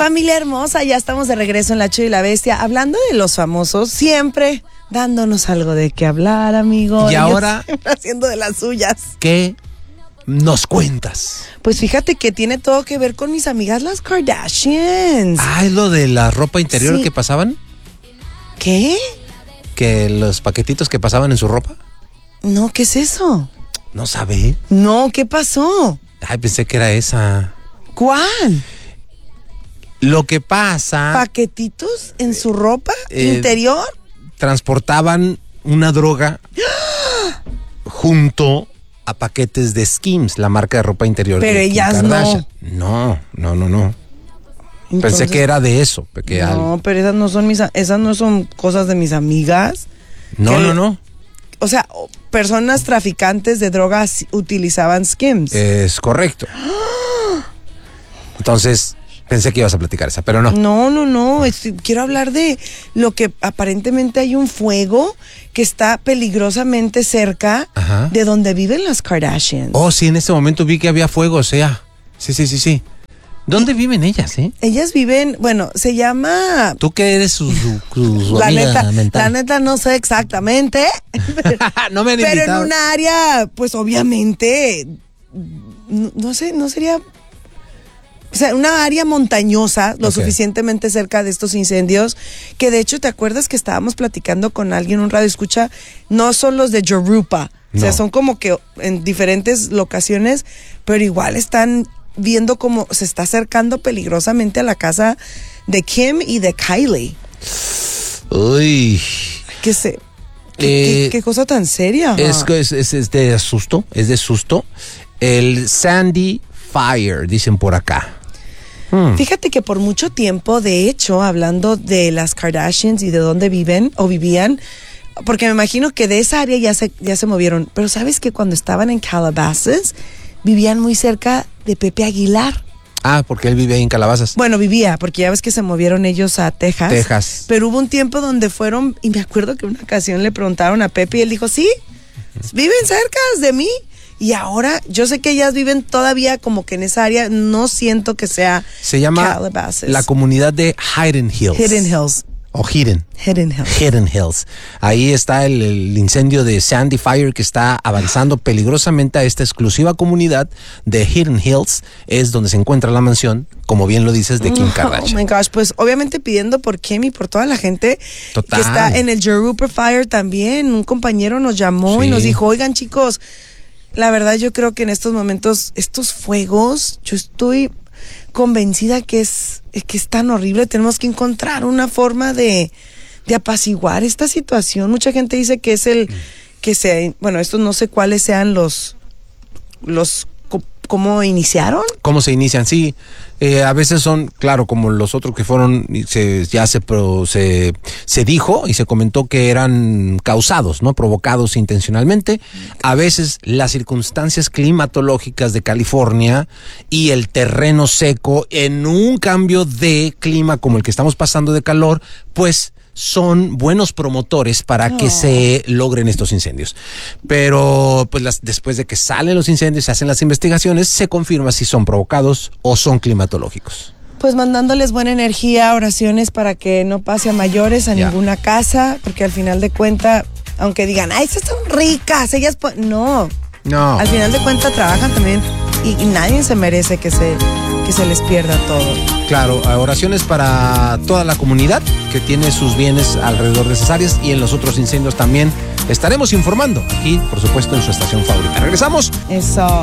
Familia hermosa, ya estamos de regreso en La Chuy y la Bestia, hablando de los famosos, siempre dándonos algo de qué hablar, amigo. Y ahora, haciendo de las suyas. ¿Qué nos cuentas? Pues fíjate que tiene todo que ver con mis amigas las Kardashians. Ah, ¿es lo de la ropa interior que pasaban? ¿Qué? ¿Que los paquetitos que pasaban en su ropa? No, ¿qué es eso? ¿No sabe? No, ¿qué pasó? Ay, pensé que era esa. ¿Cuál? Lo que pasa... ¿Paquetitos en su ropa interior? Transportaban una droga junto a paquetes de Skims, la marca de ropa interior. Pero de ellas Kim Kardashian. No. Entonces, pensé que era de eso. No, pero esas no son cosas de mis amigas. No. O sea, personas traficantes de drogas utilizaban Skims. Es correcto. Entonces, pensé que ibas a platicar esa, pero no. No. Quiero hablar de lo que aparentemente hay un fuego que está peligrosamente cerca de donde viven las Kardashians. Oh, sí, en este momento vi que había fuego, o sea. Sí. ¿Dónde viven ellas, Ellas viven, bueno, se llama... ¿Tú qué eres su la amiga mental? La neta no sé exactamente. No me han pero invitado. en un área, pues obviamente, no sé, no sería... O sea, una área montañosa, lo suficientemente cerca de estos incendios, que de hecho, ¿te acuerdas que estábamos platicando con alguien, un radio escucha? No son los de Yoruba, o sea, son como que en diferentes locaciones, pero igual están viendo cómo se está acercando peligrosamente a la casa de Kim y de Kylie. Uy. ¿Qué cosa tan seria? Es de susto, El Sandy Fire, dicen por acá. Fíjate que por mucho tiempo, de hecho, hablando de las Kardashians y de dónde viven o vivían, porque me imagino que de esa área ya se movieron, pero sabes que cuando estaban en Calabasas, vivían muy cerca de Pepe Aguilar. Ah, porque él vive ahí en Calabasas. Bueno, vivía, porque ya ves que se movieron ellos a Texas. Pero hubo un tiempo donde fueron, y me acuerdo que una ocasión le preguntaron a Pepe y él dijo, sí, viven cerca de mí. Y ahora, yo sé que ellas viven todavía como que en esa área, no siento que sea Se llama Calabasas. La comunidad de Hidden Hills. O Hidden Hills. Ahí está el incendio de Sandy Fire que está avanzando peligrosamente a esta exclusiva comunidad de Hidden Hills. Es donde se encuentra la mansión, como bien lo dices, de Kim Kardashian. Oh my gosh, pues obviamente pidiendo por Kim y por toda la gente Total. que está en el Yoruba Fire también. Un compañero nos llamó y nos dijo, oigan chicos, la verdad yo creo que en estos momentos, estos fuegos, yo estoy convencida que es tan horrible. Tenemos que encontrar una forma de apaciguar esta situación. Mucha gente dice que es bueno, estos no sé cuáles sean los ¿cómo iniciaron? ¿Cómo se inician? Sí, a veces son, claro, como los otros que fueron, se dijo y se comentó que eran causados, ¿no? Provocados intencionalmente. A veces las circunstancias climatológicas de California y el terreno seco en un cambio de clima como el que estamos pasando de calor, pues son buenos promotores para que se logren estos incendios. Pero pues después de que salen los incendios, se hacen las investigaciones, se confirma si son provocados o son climatológicos. Pues mandándoles buena energía, oraciones para que no pase a mayores a ninguna casa, porque al final de cuentas, aunque digan, ay, esas son ricas, ellas no. Al final de cuentas trabajan también y nadie se merece que se les pierda todo. Claro, oraciones para toda la comunidad que tiene sus bienes alrededor de esas áreas y en los otros incendios también estaremos informando aquí, por supuesto, en su estación favorita. Regresamos. Eso.